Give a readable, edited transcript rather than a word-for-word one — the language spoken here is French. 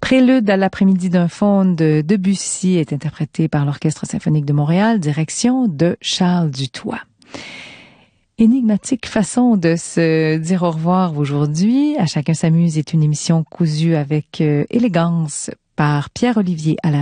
Prélude à l'après-midi d'un faune de Debussy est interprété par l'Orchestre symphonique de Montréal, direction de Charles Dutoit. Énigmatique façon de se dire au revoir aujourd'hui. À chacun s'amuse est une émission cousue avec élégance par Pierre-Olivier à la